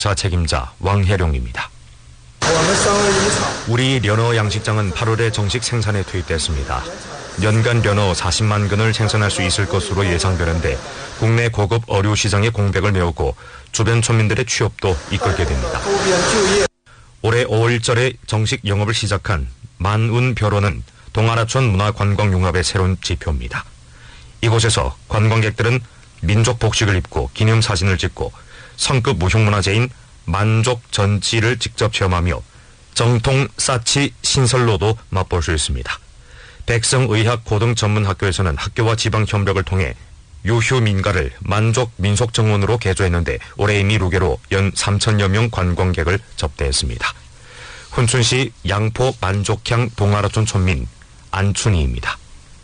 자 책임자 왕혜룡입니다. 우리 연어 양식장은 8월에 정식 생산에 투입됐습니다. 연간 연어 40만 근을 생산할 수 있을 것으로 예상되는데 국내 고급 어류 시장의 공백을 메우고 주변村민들의 취업도 이끌게 됩니다. 올해 5월절에 정식 영업을 시작한 만운별원은 동아라촌 문화관광융합의 새로운 지표입니다. 이곳에서 관광객들은 민족 복식을 입고 기념사진을 찍고 성급 무형문화재인 만족전지를 직접 체험하며 정통 싸치 신설로도 맛볼 수 있습니다. 백성의학고등전문학교에서는 학교와 지방 협력을 통해 유휴민가를 만족 민속정원으로 개조했는데 올해 이미 루게로 연 3천여 명 관광객을 접대했습니다. 훈춘시 양포 만족향 동아라촌 촌민 안춘희입니다.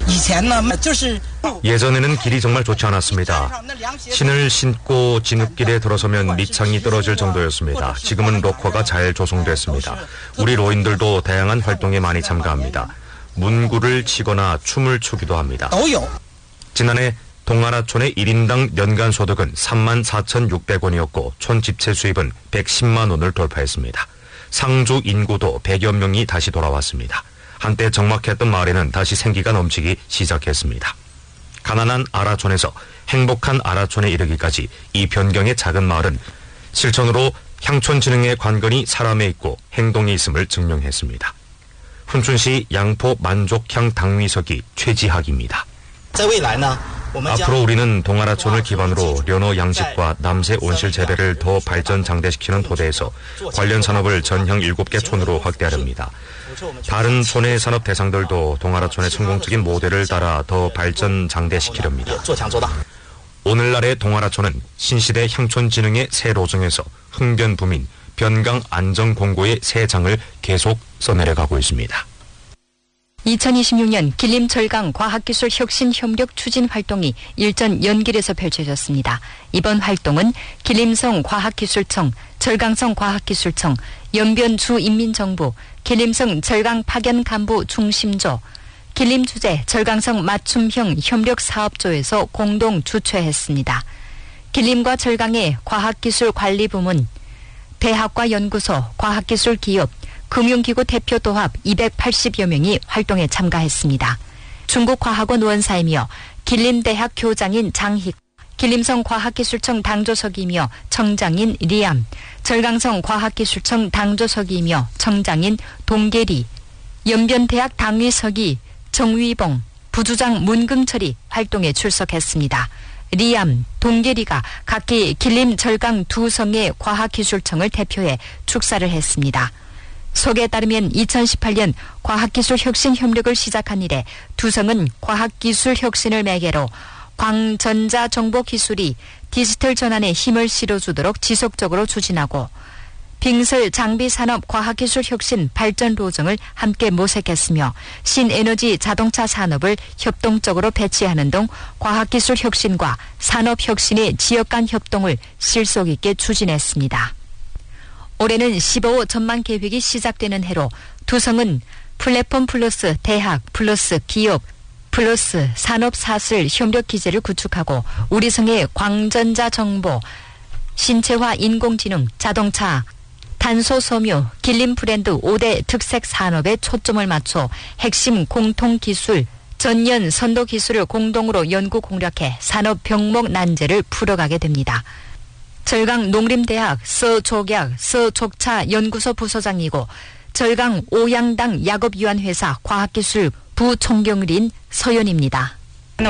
예전에는 길이 정말 좋지 않았습니다. 신을 신고 진흙길에 들어서면 밑창이 떨어질 정도였습니다. 지금은 로커가 잘 조성됐습니다. 우리 로인들도 다양한 활동에 많이 참가합니다. 문구를 치거나 춤을 추기도 합니다. 지난해 동아라촌의 1인당 연간 소득은 34,600원이었고 촌 집체 수입은 110만 원을 돌파했습니다. 상주 인구도 100여 명이 다시 돌아왔습니다. 한때 적막했던 마을에는 다시 생기가 넘치기 시작했습니다. 가난한 아라촌에서 행복한 아라촌에 이르기까지 이 변경의 작은 마을은 실천으로 향촌진흥의 관건이 사람에 있고 행동에 있음을 증명했습니다. 훈춘시 양포 만족향 당위서기 최지학입니다. 앞으로 우리는 동아라촌을 기반으로 연어 양식과 남새 온실 재배를 더 발전 장대시키는 토대에서 관련 산업을 전형 7개 촌으로 확대하렵니다. 다른 촌의 산업 대상들도 동아라촌의 성공적인 모델을 따라 더 발전 장대시키렵니다. 오늘날의 동아라촌은 신시대 향촌진흥의 새 로정에서 흥변부민, 변강 안전공고의 새 장을 계속 써내려가고 있습니다. 2026년 길림철강 과학기술 혁신 협력 추진 활동이 일전 연길에서 펼쳐졌습니다. 이번 활동은 길림성 과학기술청, 절강성 과학기술청, 연변주인민정부, 길림성 절강 파견 간부 중심조, 길림주재 절강성 맞춤형 협력사업조에서 공동 주최했습니다. 길림과 절강의 과학기술관리부문, 대학과 연구소, 과학기술기업, 금융기구 대표 도합 280여 명이 활동에 참가했습니다. 중국과학원 원사이며 길림대학 교장인 장희, 길림성 과학기술청 당조석이며 청장인 리암, 절강성 과학기술청 당조석이며 청장인 동계리, 연변대학 당위석이 정위봉, 부주장 문금철이 활동에 출석했습니다. 리암, 동계리가 각기 길림 절강 두 성의 과학기술청을 대표해 축사를 했습니다. 소개에 따르면 2018년 과학기술 혁신 협력을 시작한 이래 두 성은 과학기술 혁신을 매개로 광전자정보기술이 디지털 전환에 힘을 실어주도록 지속적으로 추진하고 빙설 장비산업 과학기술 혁신 발전 로정을 함께 모색했으며 신에너지 자동차 산업을 협동적으로 배치하는 등 과학기술 혁신과 산업혁신의 지역 간 협동을 실속 있게 추진했습니다. 올해는 15호 전망 계획이 시작되는 해로 두 성은 플랫폼 플러스 대학 플러스 기업 플러스 산업사슬 협력 기제를 구축하고 우리 성의 광전자 정보, 신체화 인공지능, 자동차, 탄소 섬유, 길림 브랜드 5대 특색 산업에 초점을 맞춰 핵심 공통기술, 전년 선도 기술을 공동으로 연구 공략해 산업 병목 난제를 풀어가게 됩니다. 절강 농림대학 서족약 서족차 연구소 부소장이고 절강 오양당 약업유한회사 과학기술 부총경린 서연입니다.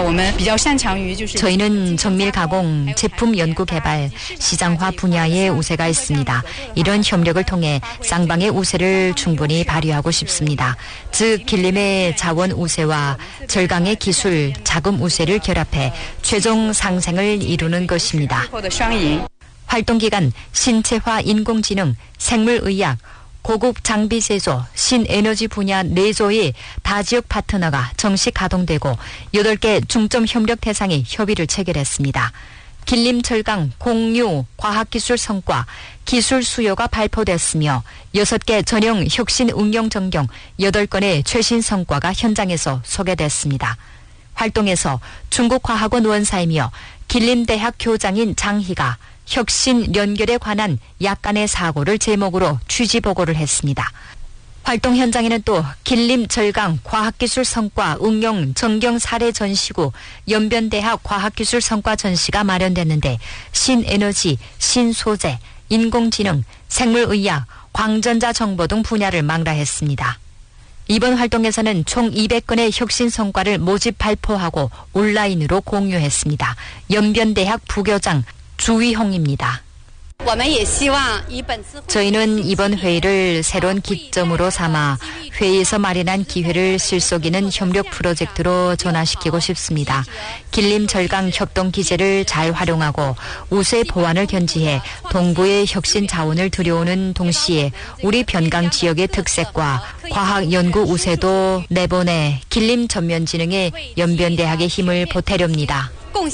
저희는 정밀 가공, 제품 연구 개발, 시장화 분야에 우세가 있습니다. 이런 협력을 통해 쌍방의 우세를 충분히 발휘하고 싶습니다. 즉 길림의 자원 우세와 절강의 기술, 자금 우세를 결합해 최종 상생을 이루는 것입니다. 활동기간 신체화 인공지능, 생물의학, 고급 장비 제조, 신에너지 분야 4조의 다지역 파트너가 정식 가동되고 8개 중점 협력 대상이 협의를 체결했습니다. 길림철강 공유 과학기술 성과, 기술 수요가 발표됐으며 6개 전형 혁신 응용 전경 8건의 최신 성과가 현장에서 소개됐습니다. 활동에서 중국과학원 원사이며 길림대학 교장인 장희가 혁신 연결에 관한 약간의 사고를 제목으로 취지 보고를 했습니다. 활동 현장에는 또 길림 절강 과학기술 성과 응용 전경 사례 전시구 연변대학 과학기술 성과 전시가 마련됐는데 신에너지, 신소재, 인공지능, 생물의학, 광전자 정보 등 분야를 망라했습니다. 이번 활동에서는 총 200건의 혁신 성과를 모집 발표하고 온라인으로 공유했습니다. 연변대학 부교장 주위홍입니다. 저희는 이번 회의를 새로운 기점으로 삼아 회의에서 마련한 기회를 실속 있는 협력 프로젝트로 전환시키고 싶습니다. 길림 절강 협동 기제를 잘 활용하고 우세 보완을 견지해 동부의 혁신 자원을 들여오는 동시에 우리 변강 지역의 특색과 과학 연구 우세도 내보내 길림 전면지능의 연변대학의 힘을 보태렵니다.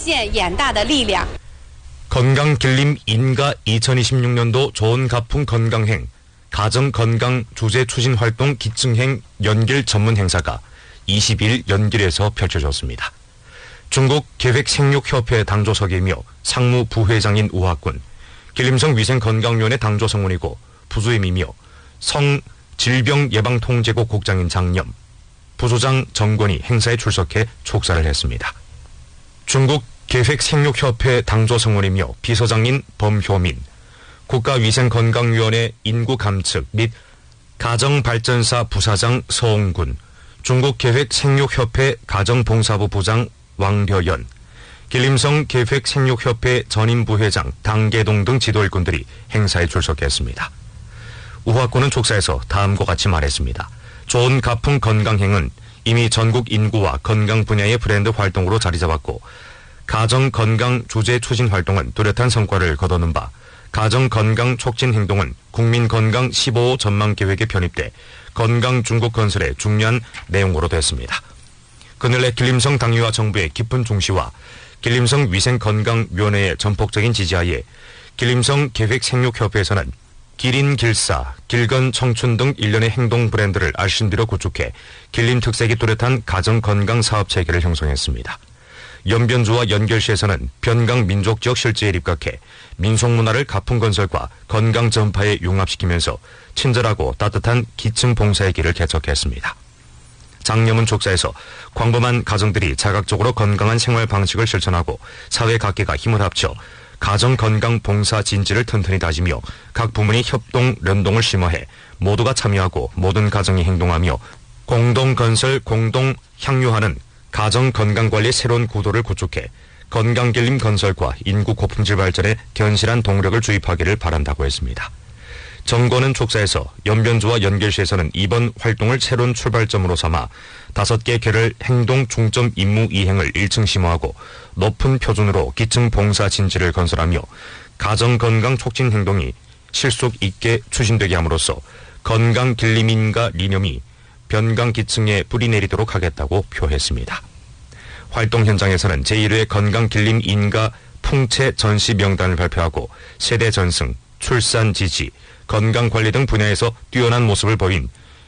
건강 길림 인가 2026년도 좋은 가풍 건강행 가정 건강 주제 추진 활동 기증행 연길 전문 행사가 20일 연길에서 펼쳐졌습니다. 중국 계획생육협회 당조석이며 상무 부회장인 우학군, 길림성 위생건강위원회 당조성원이고 부주임이며 성질병예방통제국 국장인 장염, 부소장 정권이 행사에 출석해 축사를 했습니다. 중국 계획생육협회 당조성원이며 비서장인 범효민, 국가위생건강위원회 인구감측 및 가정발전사 부사장 서홍군, 중국계획생육협회 가정봉사부 부장 왕려연, 길림성 계획생육협회 전임부회장 당계동 등 지도일꾼들이 행사에 출석했습니다. 우학군은 축사에서 다음과 같이 말했습니다. 좋은 가풍 건강행은 이미 전국 인구와 건강 분야의 브랜드 활동으로 자리 잡았고 가정건강 주제 추진 활동은 뚜렷한 성과를 거두는 바 가정건강 촉진 행동은 국민건강 15호 전망계획에 편입돼 건강 중국 건설의 중요한 내용으로 됐습니다. 그늘에 길림성 당위와 정부의 깊은 중시와 길림성 위생건강위원회의 전폭적인 지지하에 길림성 계획생육협회에서는 기린 길사, 길건 청춘 등 일련의 행동 브랜드를 알신비로 구축해 길림 특색이 뚜렷한 가정건강 사업체계를 형성했습니다. 연변주와 연결시에서는 변강 민족지역 실제에 입각해 민속문화를 가풍건설과 건강 전파에 융합시키면서 친절하고 따뜻한 기층 봉사의 길을 개척했습니다. 장염은 축사에서 광범한 가정들이 자각적으로 건강한 생활 방식을 실천하고 사회 각계가 힘을 합쳐 가정 건강 봉사 진지를 튼튼히 다지며 각 부문이 협동 연동을 심화해 모두가 참여하고 모든 가정이 행동하며 공동 건설 공동 향유하는 가정 건강관리 새로운 구도를 구축해 건강길림 건설과 인구 고품질 발전에 견실한 동력을 주입하기를 바란다고 했습니다. 정권은 축사에서 연변주와 연결시에서는 이번 활동을 새로운 출발점으로 삼아 5개 계를 행동 중점 임무 이행을 1층 심화하고 높은 표준으로 기층 봉사 진지를 건설하며 가정 건강 촉진 행동이 실속 있게 추진되게 함으로써 건강 길림인가 리념이 변강 기층에 뿌리 내리도록 하겠다고 표했습니다. 활동 현장에서는 제1회 건강 길림 인가 풍채 전시 명단을 발표하고 세대 전승, 출산 지지, 건강관리 등 분야에서 뛰어난 모습을 보인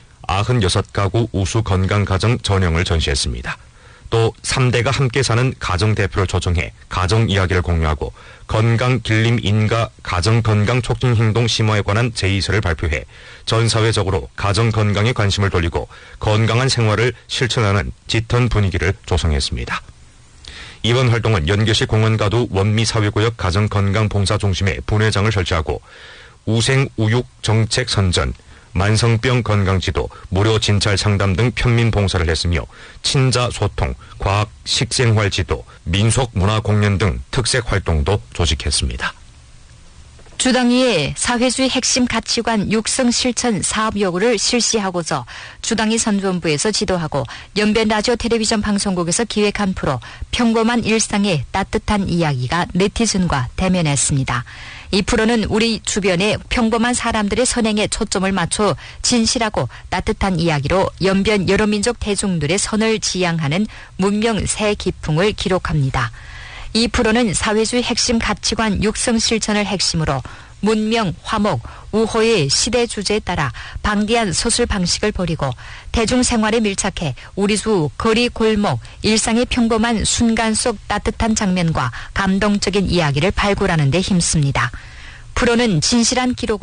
96가구 우수 건강가정 전형을 전시했습니다. 또 3대가 함께 사는 가정대표를 초청해 가정 이야기를 공유하고 건강 길림 인가 가정 건강 촉진 행동 심화에 관한 제의서를 발표해 전 사회적으로 가정 건강에 관심을 돌리고 건강한 생활을 실천하는 짙은 분위기를 조성했습니다. 이번 활동은 연계시 공원가두 원미사회구역 가정건강봉사중심에 분회장을 설치하고 우생우육 정책 선전, 만성병 건강지도, 무료 진찰 상담 등 편민 봉사를 했으며 친자 소통, 과학 식생활 지도, 민속 문화 공연 등 특색 활동도 조직했습니다. 주당위의 사회주의 핵심 가치관 육성 실천 사업 요구를 실시하고자 주당위 선전부에서 지도하고 연변라디오 텔레비전 방송국에서 기획한 프로 평범한 일상의 따뜻한 이야기가 네티즌과 대면했습니다. 이 프로는 우리 주변의 평범한 사람들의 선행에 초점을 맞춰 진실하고 따뜻한 이야기로 연변 여러 민족 대중들의 선을 지향하는 문명 새 기풍을 기록합니다. 이 프로는 사회주의 핵심 가치관 육성 실천을 핵심으로 문명, 화목, 우호의 시대 주제에 따라 방대한 서술 방식을 버리고 대중생활에 밀착해 우리 주 거리 골목, 일상의 평범한 순간 속 따뜻한 장면과 감동적인 이야기를 발굴하는 데 힘씁니다. 프로는 진실한 기록을